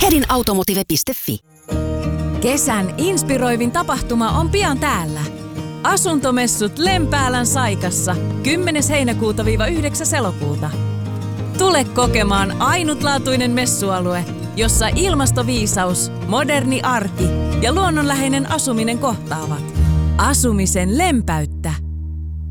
Hedinautomotive.fi. Kesän inspiroivin tapahtuma on pian täällä. Asuntomessut Lempäälän Saikassa 10. heinäkuuta-9. elokuuta. Tule kokemaan ainutlaatuinen messualue, jossa ilmastoviisaus, moderni arki ja luonnonläheinen asuminen kohtaavat. Asumisen lempäyttä.